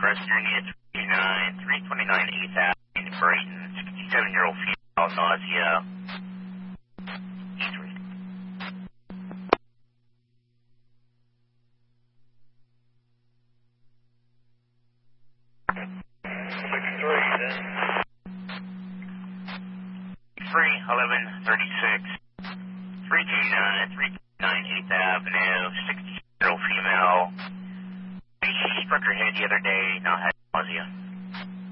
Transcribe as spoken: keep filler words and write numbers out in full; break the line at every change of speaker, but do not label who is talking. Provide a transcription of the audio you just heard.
Hernia three nine, three twenty-nine eighth Avenue, Brayton, sixty-seven-year-old female, nausea. E three.
six three, then.
three eleven thirty-six, three two nine, three twenty-nine eighth Avenue, sixty-year-old female. She struck her head the other day, now had nausea.